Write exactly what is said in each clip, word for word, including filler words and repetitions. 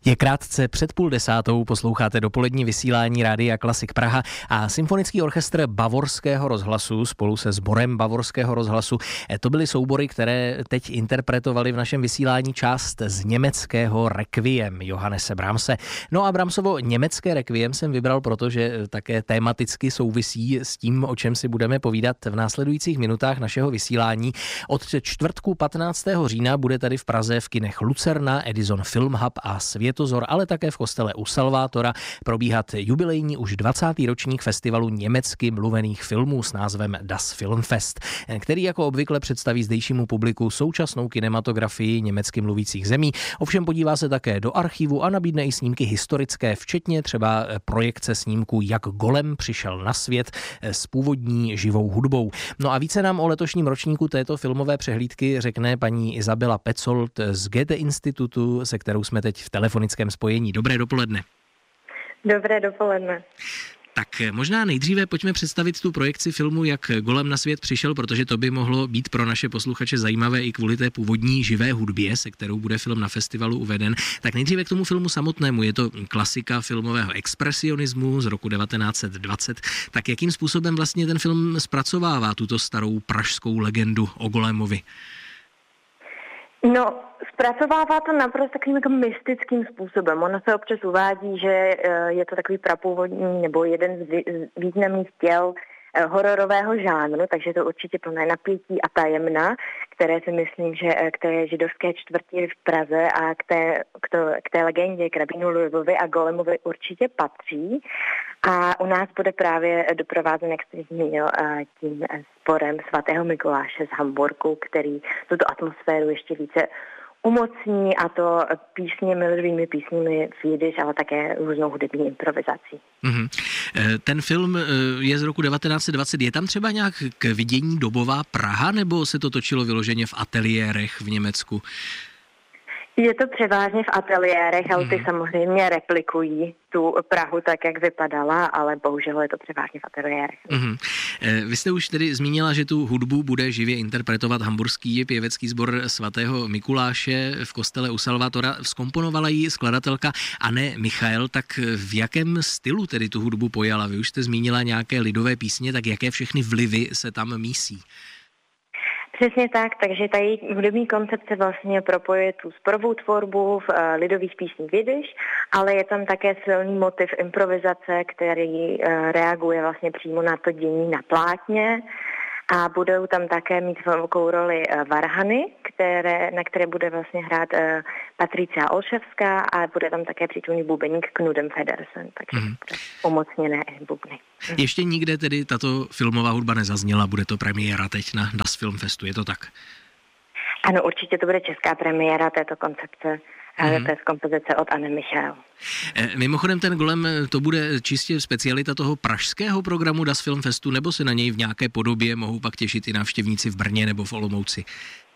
Je krátce před půl desátou, posloucháte dopolední vysílání Rádia Klasik Praha a Symfonický orchestr Bavorského rozhlasu spolu se sborem Bavorského rozhlasu. To byly soubory, které teď interpretovali v našem vysílání část z německého Requiem Johannese Brahmse. No a Brahmsovo německé Requiem jsem vybral, protože také tematicky souvisí s tím, o čem si budeme povídat v následujících minutách našeho vysílání. Od čtvrtku patnáctého října bude tady v Praze v kinech Lucerna, Edison Film Hub a Svět Světozor, ale také v kostele u Salvátora probíhat jubilejní už dvacátý ročník festivalu německy mluvených filmů s názvem Das Filmfest, který jako obvykle představí zdejšímu publiku současnou kinematografii německy mluvících zemí. Ovšem podívá se také do archivu a nabídne i snímky historické, včetně třeba projekce snímku Jak Golem přišel na svět s původní živou hudbou. No a více nám o letošním ročníku této filmové přehlídky řekne paní Izabela Petzold z Goethe Institutu, se kterou jsme teď v telefonickém spojení. Dobré dopoledne. Dobré dopoledne. Tak možná nejdříve pojďme představit tu projekci filmu Jak Golem na svět přišel, protože to by mohlo být pro naše posluchače zajímavé i kvůli té původní živé hudbě, se kterou bude film na festivalu uveden. Tak nejdříve k tomu filmu samotnému. Je to klasika filmového expresionismu z roku devatenáct set dvacet. Tak jakým způsobem vlastně ten film zpracovává tuto starou pražskou legendu o Golemovi? No, zpracovává to naprosto takovým jako mystickým způsobem. Ono se občas uvádí, že je to takový prapůvodní nebo jeden z významných těl hororového žánru, takže to určitě plné napětí a tajemna, které si myslím, že k té židovské čtvrti v Praze a k té, k to, k té legendě k rabínu Lvovi a Golemovi určitě patří. A u nás bude právě doprovázen, jak jste zmínil, tím sborem svatého Mikuláše z Hamburku, který tuto atmosféru ještě více umocní, a to písně, melodijními písněmi v jidiš, ale také různou hudební improvizací. Mm-hmm. Ten film je z roku devatenáct set dvacet. Je tam třeba nějak k vidění dobová Praha, nebo se to točilo vyloženě v ateliérech v Německu? Je to převážně v ateliérech, ale ty mm. samozřejmě replikují tu Prahu tak, jak vypadala, ale bohužel je to převážně v ateliérech. Mm. Vy jste už tedy zmínila, že tu hudbu bude živě interpretovat hamburský pěvecký sbor svatého Mikuláše v kostele u Salvátora. Zkomponovala ji skladatelka Anne Michael. Tak v jakém stylu tedy tu hudbu pojala? Vy už jste zmínila nějaké lidové písně, tak jaké všechny vlivy se tam mísí? Přesně tak, takže ta její hudební koncepce vlastně propojuje tu zborovou tvorbu v uh, lidových písních v jidiš, ale je tam také silný motiv improvizace, který uh, reaguje vlastně přímo na to dění na plátně, a budou tam také mít velkou roli uh, varhany, které, na které bude vlastně hrát uh, Patricia Olševská, a bude tam také přítomný bubeník Knudem Federsen, takže mm. umocněné bubny. Ještě nikde tedy tato filmová hudba nezazněla, bude to premiéra teď na Das Filmfestu, je to tak? Ano, určitě to bude česká premiéra této koncepce, mm. té kompozice od Anny Michael. Mimochodem ten Golem, to bude čistě specialita toho pražského programu Das Filmfestu, nebo se na něj v nějaké podobě mohou pak těšit i návštěvníci v Brně nebo v Olomouci?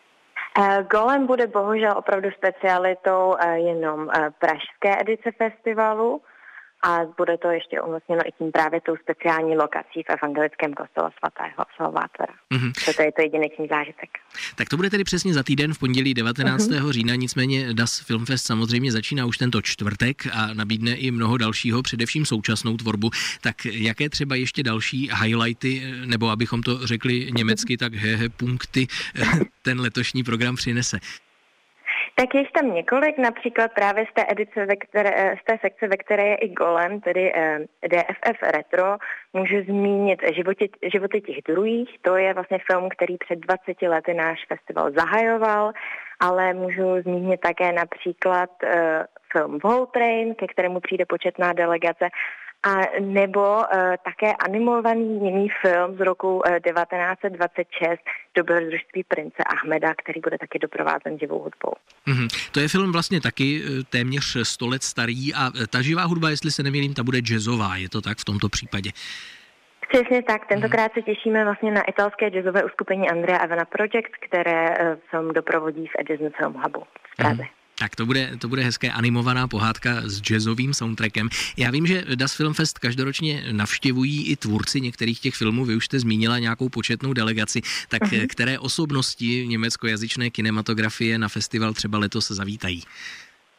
Golem bude bohužel opravdu specialitou jenom pražské edice festivalu, a bude to ještě umocněno i tím právě tou speciální lokací v evangelickém kostele svatého Salvátora. Mm-hmm. To je to jedinečný zážitek. Tak to bude tedy přesně za týden v pondělí devatenáctého října, nicméně Das Filmfest samozřejmě začíná už tento čtvrtek a nabídne i mnoho dalšího, především současnou tvorbu. Tak jaké třeba ještě další highlighty, nebo abychom to řekli německy, tak hehe punkty ten letošní program přinese? Tak je tam několik, například právě z té edice, ve které, z té sekce, ve které je i Golem, tedy eh, D F F Retro, můžu zmínit životy, životy těch druhých. To je vlastně film, který před dvaceti lety náš festival zahajoval, ale můžu zmínit také například eh, film Voltrain, ke kterému přijde početná delegace, a nebo uh, také animovaný jiný film z roku uh, devatenáct set dvacet šest Dobrodružství prince Ahmeda, který bude taky doprovázen živou hudbou. Mm-hmm. To je film vlastně taky téměř sto let starý a ta živá hudba, jestli se nemýlím, ta bude jazzová, je to tak v tomto případě? Přesně tak, tentokrát se těšíme vlastně na italské jazzové uskupení Andrea Avena Project, které uh, film doprovodí v Edison Film Hubu v Praze. Mm-hmm. Tak to bude, to bude hezké animovaná pohádka s jazzovým soundtrackem. Já vím, že Das Filmfest každoročně navštěvují i tvůrci některých těch filmů. Vy už jste zmínila nějakou početnou delegaci. Tak uh-huh. které osobnosti německojazyčné kinematografie na festival třeba letos zavítají?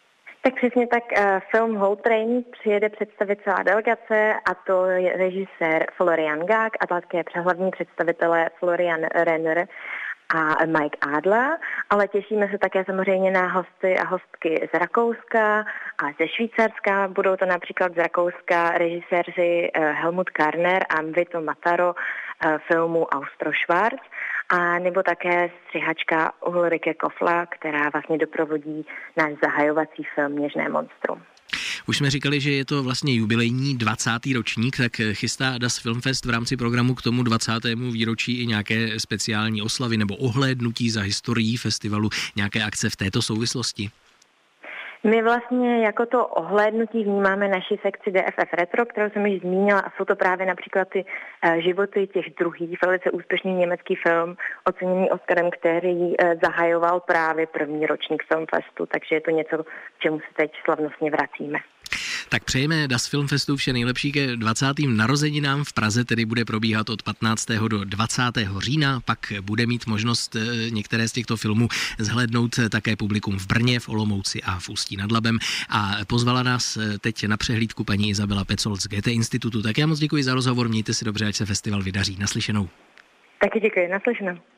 Tak přesně tak film Whole Train přijede představit celá delegace, a to je režisér Florian Gag a také hlavní představitelé Florian Renner a Mike Adler, ale těšíme se také samozřejmě na hosty a hostky z Rakouska a ze Švýcarska. Budou to například z Rakouska režiséři Helmut Karner a Vito Mataro filmu Austroschwarz, a nebo také střihačka Ulrike Kofla, která vlastně doprovodí náš zahajovací film Něžné monstrum. Už jsme říkali, že je to vlastně jubilejní dvacátý ročník, tak chystá Das Filmfest v rámci programu k tomu dvacátému výročí i nějaké speciální oslavy nebo ohlédnutí za historií festivalu, nějaké akce v této souvislosti? My vlastně jako to ohlédnutí vnímáme naši sekci D F F Retro, kterou jsem již zmínila, a jsou to právě například ty uh, životy těch druhých, velice úspěšný německý film, oceněný Oscarem, který uh, zahajoval právě první ročník Filmfestu, takže je to něco, k čemu se teď slavnostně vracíme. Tak přejeme Das Filmfestu vše nejlepší ke dvacátým narozeninám. V Praze tedy bude probíhat od patnáctého do dvacátého října, pak bude mít možnost některé z těchto filmů zhlédnout také publikum v Brně, v Olomouci a v Ústí nad Labem. A pozvala nás teď na přehlídku paní Izabela Pecol z G T institutu. Tak já moc děkuji za rozhovor, mějte si dobře, ať se festival vydaří. Naslyšenou. Taky děkuji, naslyšenou.